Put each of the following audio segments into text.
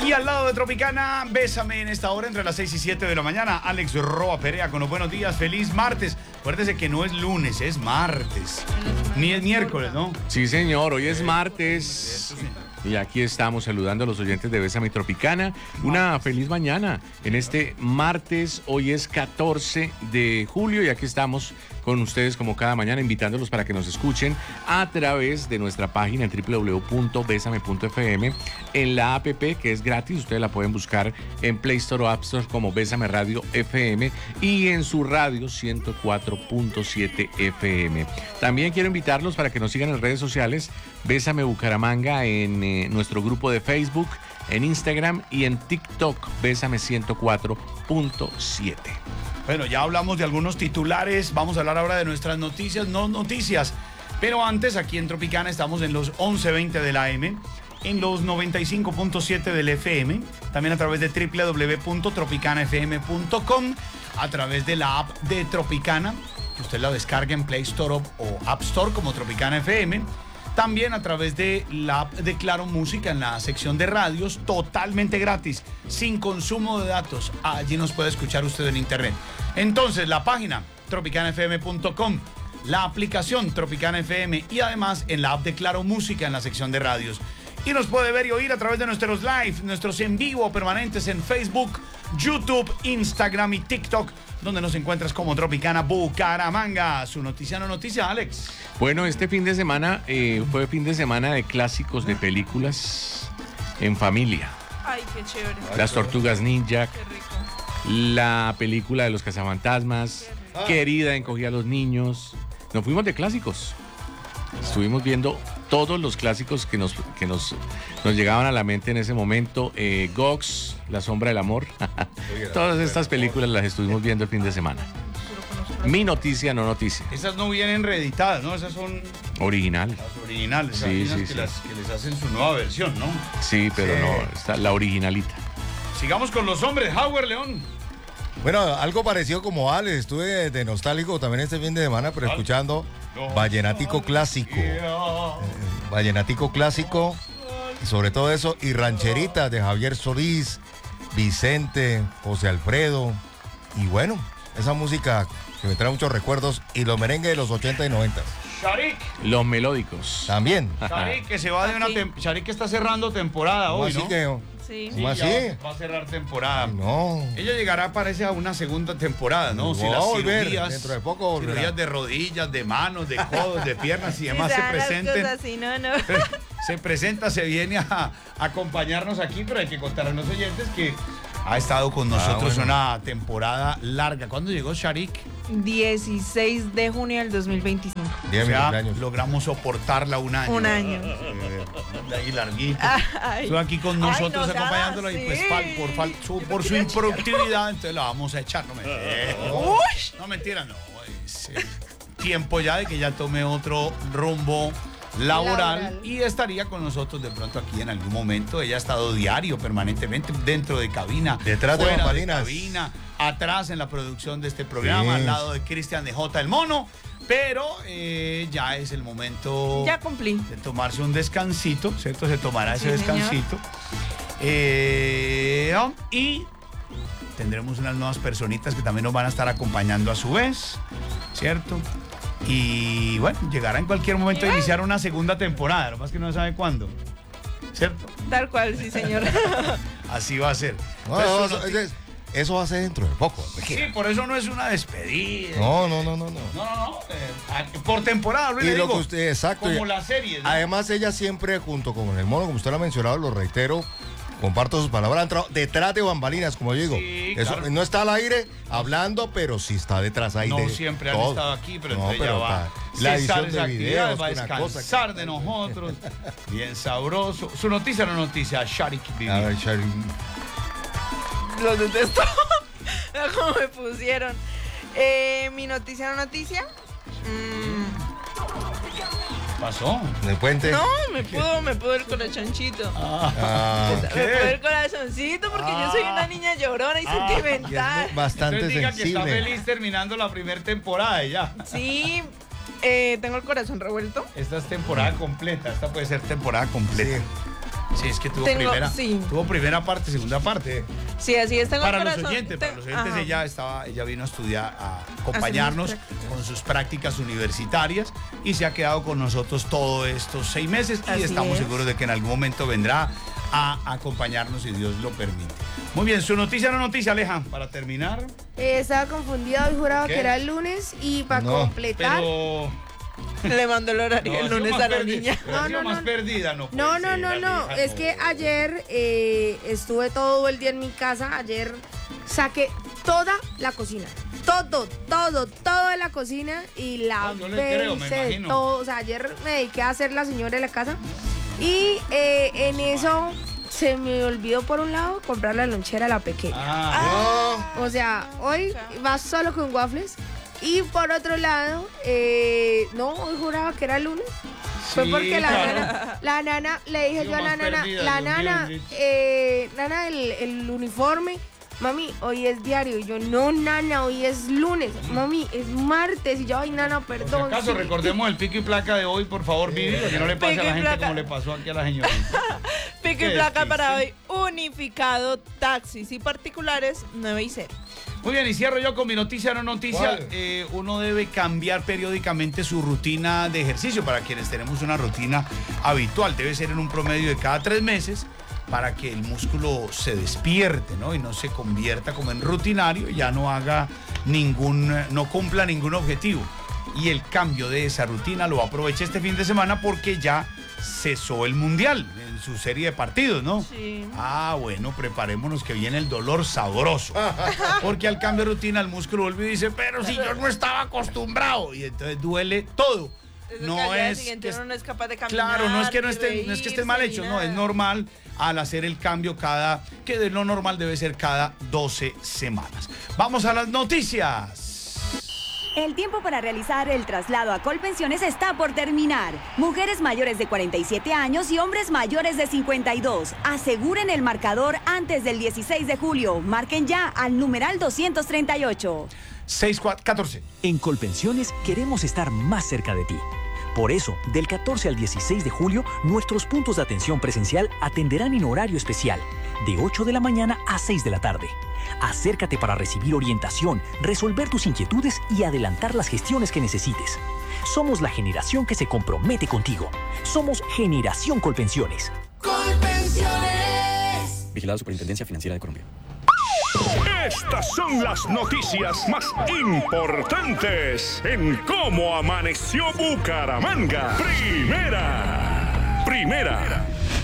Y al lado de Tropicana, bésame en esta hora entre las 6 y 7 de la mañana. Alex Roa Perea con los buenos días. Feliz martes. Acuérdese que no es lunes, es martes. Ni es miércoles, ¿no? Sí, señor, hoy es martes. Y aquí estamos saludando a los oyentes de Bésame Tropicana. Una feliz mañana en este martes. Hoy es 14 de julio y aquí estamos con ustedes como cada mañana, invitándolos para que nos escuchen a través de nuestra página en www.besame.fm, en la app que es gratis. Ustedes la pueden buscar en Play Store o App Store como Bésame Radio FM y en su radio 104.7 FM. También quiero invitarlos para que nos sigan en redes sociales, Bésame Bucaramanga, en nuestro grupo de Facebook, en Instagram y en TikTok, Bésame 104.7. Bueno, ya hablamos de algunos titulares, vamos a hablar ahora de nuestras noticias, no noticias. Pero antes, aquí en Tropicana estamos en los 11:20 de la AM, en los 95.7 del FM, también a través de www.tropicanafm.com, a través de la app de Tropicana, que usted la descarga en Play Store o App Store como Tropicana FM. También a través de la app de Claro Música en la sección de radios, totalmente gratis, sin consumo de datos. Allí nos puede escuchar usted en internet. Entonces, la página tropicanafm.com, la aplicación Tropicana FM y además en la app de Claro Música en la sección de radios. Y nos puede ver y oír a través de nuestros live, nuestros en vivo permanentes en Facebook, YouTube, Instagram y TikTok, donde nos encuentras como Tropicana Bucaramanga. Su noticia, no noticia, Alex. Bueno, este fin de semana fue fin de semana de clásicos de películas en familia. Ay, qué chévere. Las Tortugas Ninja, Qué rico. la película de los cazafantasmas, Querida, encogía a los niños. Nos fuimos de clásicos. Estuvimos viendo todos los clásicos que nos llegaban a la mente en ese momento. Gox, La Sombra del Amor. Todas estas películas las estuvimos viendo el fin de semana. Mi noticia, no noticia. Esas no vienen reeditadas, ¿no? Esas son Original. las originales. Sí, esas sí, que sí. que les hacen su nueva versión, ¿no? Sí, pero Sí. no, está la originalita. Sigamos con los hombres. Howard León. Bueno, algo parecido como Alex, estuve de nostálgico también este fin de semana, pero escuchando vallenatico clásico. Vallenatico clásico, y sobre todo eso, y rancheritas de Javier Solís, Vicente, José Alfredo, y bueno, esa música que me trae muchos recuerdos, y los merengues de los 80 y 90. Sharik. Los melódicos. También. Sharik que se va de una Aquí. Sharik que está cerrando temporada ¿Cómo hoy, así ¿no? que? Sí. ¿Cómo ya así? va a cerrar temporada. No. Ella llegará, parece, a una segunda temporada, ¿no? Si Va a las volver, cirugías, dentro de poco volverá. cirugías de rodillas, de manos, de codos, de piernas y demás Sí, se dan las presenten. cosas así, no. Se presenta, se viene a acompañarnos aquí, pero hay que contar a los oyentes que ha estado con nosotros bueno. una temporada larga. ¿Cuándo llegó Sharik? 16 de junio del 2025. Día de mi O sea, cumpleaños. logramos soportarla un año. Un año. De ahí larguito. Ay. Estuvo aquí con Ay, nosotros no sea acompañándola y pues así. por su improductividad, entonces la vamos a echar. No, no mentira, no. Es tiempo ya de que ya tome otro rumbo laboral y estaría con nosotros de pronto aquí en algún momento. Ella ha estado diario, permanentemente, dentro de cabina, Detrás de fuera bambalinas. cabina, atrás en la producción de este programa, Sí. al lado de Cristian de J. el Mono. Pero ya es el momento Ya cumplí. de tomarse un descansito, ¿cierto? Se tomará ese Sí, señor. descansito. Y tendremos unas nuevas personitas que también nos van a estar acompañando a su vez, ¿cierto? Y bueno, llegará en cualquier momento a iniciar una segunda temporada, lo más que no se sabe cuándo, ¿cierto? Tal cual, sí, señor. Así va a ser. No, Entonces, no, eso va a ser dentro de poco. sí, por eso no es una despedida. No. No. Por temporada, Luis, Y le lo digo, que usted, exacto. como la serie, ¿no? Además, ella siempre, junto con el mono, como usted lo ha mencionado, lo reitero, comparto sus palabras, han entrado detrás de bambalinas, como yo digo. Sí, Eso claro. no está al aire hablando, pero sí está detrás ahí. No de siempre han todo. estado aquí, pero No, entonces ya va está. a La cesar edición esa de actividad, videos, va a una cosa descansar de nosotros. Bien sabroso. Su noticia, no noticia, Sharik Bibi. A ver, Shari. Los detesto. ¿Cómo me pusieron? Mi noticia, no noticia. ¿Pasó? ¿De puente? No, me pudo el corazoncito. Ah, Me pudo el corazoncito porque yo soy una niña llorona y y es sentimental. bastante Entonces diga que está sensible. feliz terminando la primera temporada y ya. Sí, tengo el corazón revuelto. Esta es temporada completa, esta puede ser temporada completa. Sí. Sí, es que tuvo primera parte, segunda parte. Sí, así está en el Para corazón. los oyentes, ella vino a estudiar, a acompañarnos con sus prácticas universitarias y se ha quedado con nosotros todos estos 6 meses y estamos seguros de que en algún momento vendrá a acompañarnos si Dios lo permite. Muy bien, su noticia no noticia, Aleja, para terminar. Estaba confundida y juraba que era el lunes y para completar... Pero... Le mandó el horario el lunes a la niña. No. Es que ayer estuve todo el día en mi casa. Ayer saqué toda la cocina. Toda la cocina y la hice todo. O sea, ayer me dediqué a ser la señora de la casa. Y en eso se me olvidó por un lado comprar la lonchera a la pequeña. O sea, hoy va solo con waffles. Y por otro lado, no, hoy juraba que era lunes. Fue porque la nana, le dije yo a la nana, nana, el uniforme, mami, hoy es diario. Y yo, no, nana, hoy es lunes. Mami, es martes. Y yo, ay, nana, perdón. Por si acaso, recordemos el pico y placa de hoy, por favor, Vivi, que no le pase a la gente como le pasó aquí a la señorita. Pico y placa para hoy, unificado, taxis y particulares, 9 y 0. Muy bien, y cierro yo con mi noticia no noticia. Uno debe cambiar periódicamente su rutina de ejercicio. Para quienes tenemos una rutina habitual, debe ser en un promedio de cada 3 meses para que el músculo se despierte, ¿no? Y no se convierta como en rutinario y ya no cumpla ningún objetivo. Y el cambio de esa rutina lo aproveché este fin de semana porque ya cesó el Mundial en su serie de partidos, ¿no? Sí. Bueno, preparémonos que viene el dolor sabroso. Porque al cambio de rutina el músculo vuelve y dice, pero si yo no estaba acostumbrado. Y entonces duele todo. No es que uno no es capaz de caminar. Claro, no es que esté mal hecho, no, es normal al hacer el cambio que de lo normal debe ser cada 12 semanas. Vamos a las noticias. El tiempo para realizar el traslado a Colpensiones está por terminar. Mujeres mayores de 47 años y hombres mayores de 52. Aseguren el marcador antes del 16 de julio. Marquen ya al numeral 238. 6-4-14. En Colpensiones queremos estar más cerca de ti. Por eso, del 14 al 16 de julio, nuestros puntos de atención presencial atenderán en horario especial, de 8 de la mañana a 6 de la tarde. Acércate para recibir orientación, resolver tus inquietudes y adelantar las gestiones que necesites. Somos la generación que se compromete contigo. Somos Generación Colpensiones. ¡Colpensiones! Vigilada Superintendencia Financiera de Colombia. Estas son las noticias más importantes en Cómo Amaneció Bucaramanga. Primera.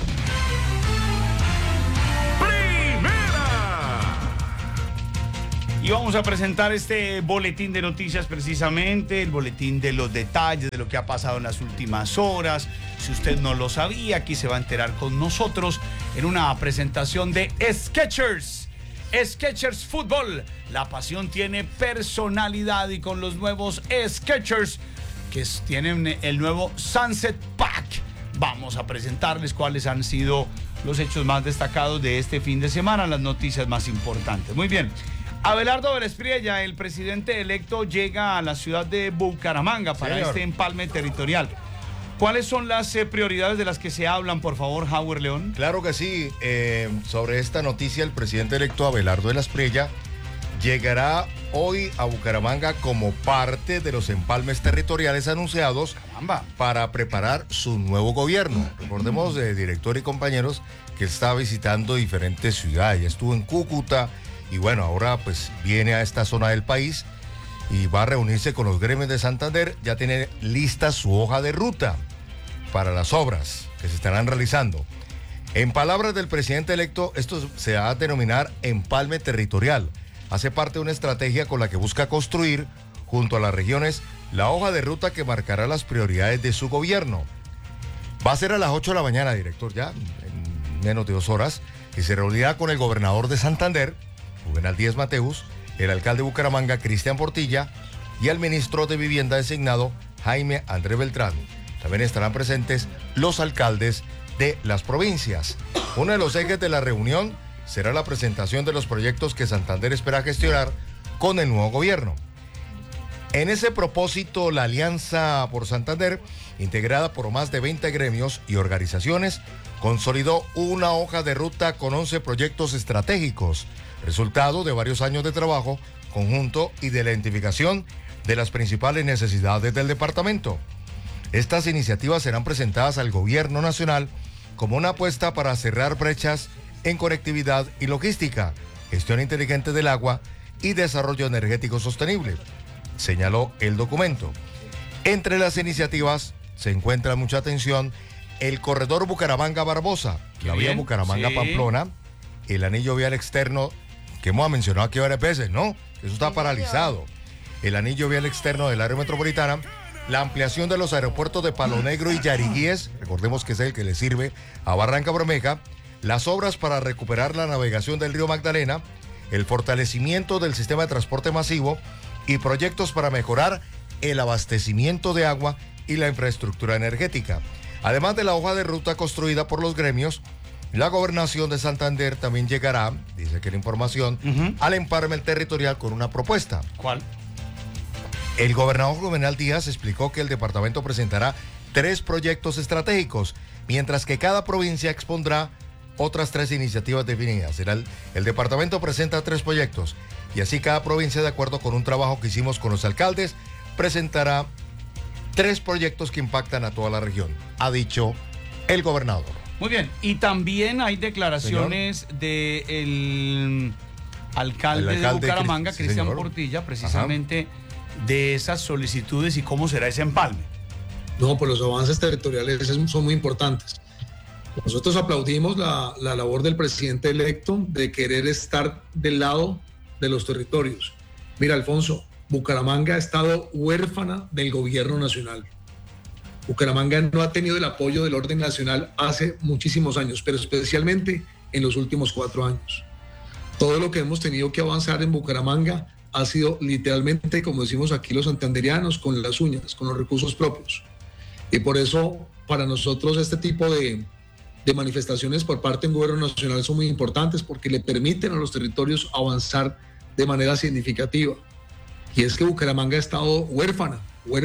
Y vamos a presentar este boletín de noticias precisamente, el boletín de los detalles de lo que ha pasado en las últimas horas. Si usted no lo sabía, aquí se va a enterar con nosotros en una presentación de Skechers. Skechers Fútbol. La pasión tiene personalidad y con los nuevos Skechers que tienen el nuevo Sunset Pack. Vamos a presentarles cuáles han sido los hechos más destacados de este fin de semana, las noticias más importantes. Muy bien. Abelardo Vélez-Priella, el presidente electo, llega a la ciudad de Bucaramanga para este empalme territorial. ¿Cuáles son las prioridades de las que se hablan, por favor, Howard León? Claro que sí. Sobre esta noticia, el presidente electo Abelardo Vélez-Priella llegará hoy a Bucaramanga como parte de los empalmes territoriales anunciados para preparar su nuevo gobierno. Recordemos, director y compañeros, que está visitando diferentes ciudades. Ya estuvo en Cúcuta y bueno, ahora pues viene a esta zona del país y va a reunirse con los gremios de Santander. Ya tiene lista su hoja de ruta para las obras que se estarán realizando. En palabras del presidente electo, esto se va a denominar empalme territorial. Hace parte de una estrategia con la que busca construir, junto a las regiones, la hoja de ruta que marcará las prioridades de su gobierno. Va a ser a las 8 de la mañana, director, ya en menos de 2 horas, y se reunirá con el gobernador de Santander, Juvenal Díaz Mateus, el alcalde de Bucaramanga, Cristian Portilla, y el ministro de Vivienda designado, Jaime Andrés Beltrán. También estarán presentes los alcaldes de las provincias. Uno de los ejes de la reunión será la presentación de los proyectos que Santander espera gestionar con el nuevo gobierno. En ese propósito, la Alianza por Santander integrada por más de 20 gremios y organizaciones, consolidó una hoja de ruta con 11 proyectos estratégicos, resultado de varios años de trabajo conjunto y de la identificación de las principales necesidades del departamento. Estas iniciativas serán presentadas al gobierno nacional como una apuesta para cerrar brechas en conectividad y logística, gestión inteligente del agua y desarrollo energético sostenible, señaló el documento. Entre las iniciativas se encuentra mucha atención el corredor Bucaramanga-Barbosa, la vía Bucaramanga-Pamplona, el anillo vial externo que hemos mencionado aquí varias veces, ¿no? Eso está paralizado. El anillo vial externo del área metropolitana, la ampliación de los aeropuertos de Palo Negro y Yariguíes, recordemos que es el que le sirve a Barranca Bermeja, las obras para recuperar la navegación del río Magdalena, el fortalecimiento del sistema de transporte masivo y proyectos para mejorar el abastecimiento de agua y la infraestructura energética. Además de la hoja de ruta construida por los gremios, la Gobernación de Santander también llegará, dice que la información, al emparme territorial con una propuesta. ¿Cuál? El gobernador Juvenal Díaz explicó que el departamento presentará 3 proyectos estratégicos, mientras que cada provincia expondrá otras 3 iniciativas definidas. El departamento presenta 3 proyectos y así cada provincia, de acuerdo con un trabajo que hicimos con los alcaldes, presentará 3 proyectos que impactan a toda la región, ha dicho el gobernador. Muy bien, y también hay declaraciones del alcalde de Bucaramanga, Cristian Portilla, precisamente de esas solicitudes y cómo será ese empalme. No, pues los avances territoriales son muy importantes. Nosotros aplaudimos la labor del presidente electo de querer estar del lado de los territorios. Mira, Alfonso, Bucaramanga ha estado huérfana del gobierno nacional. Bucaramanga no ha tenido el apoyo del orden nacional hace muchísimos años, pero especialmente en los últimos 4 años. Todo lo que hemos tenido que avanzar en Bucaramanga ha sido literalmente, como decimos aquí los santanderianos, con las uñas, con los recursos propios. Y por eso, para nosotros, este tipo de manifestaciones por parte del gobierno nacional son muy importantes porque le permiten a los territorios avanzar de manera significativa. Y es que Bucaramanga ha estado huérfana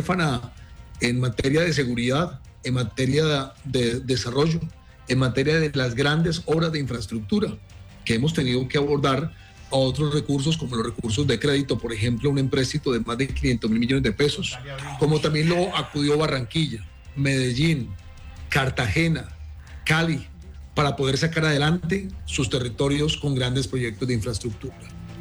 en materia de seguridad, en materia de desarrollo, en materia de las grandes obras de infraestructura que hemos tenido que abordar a otros recursos como los recursos de crédito, por ejemplo, un empréstito de más de 500 mil millones de pesos, como también lo acudió Barranquilla, Medellín, Cartagena, Cali, para poder sacar adelante sus territorios con grandes proyectos de infraestructura.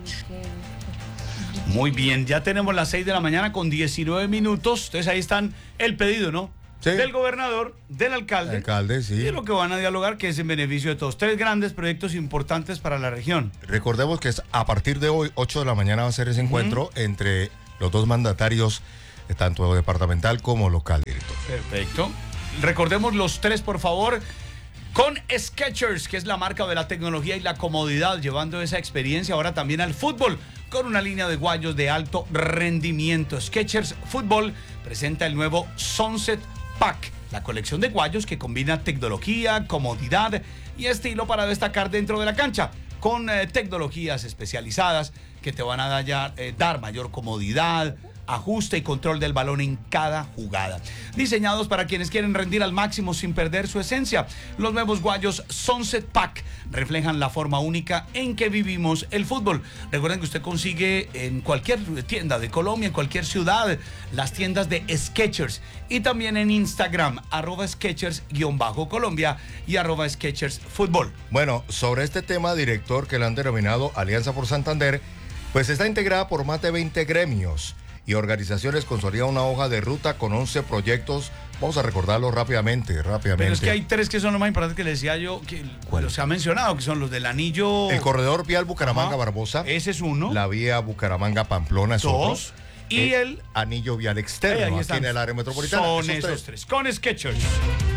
Muy bien, ya tenemos las 6 de la mañana con 19 minutos. Entonces ahí están el pedido, ¿no? Sí. Del gobernador, del alcalde. Alcalde, sí. Y lo que van a dialogar, que es en beneficio de todos. 3 grandes proyectos importantes para la región. Recordemos que es a partir de hoy, 8 de la mañana, va a ser ese encuentro entre los 2 mandatarios, tanto departamental como local, director. Perfecto. Recordemos los 3, por favor. Con Skechers, que es la marca de la tecnología y la comodidad, llevando esa experiencia ahora también al fútbol, con una línea de guayos de alto rendimiento. Skechers Fútbol presenta el nuevo Sunset Pack, la colección de guayos que combina tecnología, comodidad y estilo para destacar dentro de la cancha, con tecnologías especializadas que te van a dar mayor comodidad, ajuste y control del balón en cada jugada. Diseñados para quienes quieren rendir al máximo sin perder su esencia, los nuevos guayos Sunset Pack reflejan la forma única en que vivimos el fútbol. Recuerden que usted consigue en cualquier tienda de Colombia, en cualquier ciudad, las tiendas de Skechers y también en Instagram, @Skechers_Colombia y @SkechersFútbol. Bueno, sobre este tema, director, que le han denominado Alianza por Santander, pues está integrada por más de 20 gremios y organizaciones, consolida una hoja de ruta con 11 proyectos. Vamos a recordarlo rápidamente. Pero es que hay 3 que son los más importantes que le decía yo, que se ha mencionado, que son los del anillo. El corredor vial Bucaramanga-Barbosa. Ese es uno. La vía Bucaramanga-Pamplona es 2. Y el anillo vial externo aquí en el área metropolitana. Son esos 3. Con Skechers.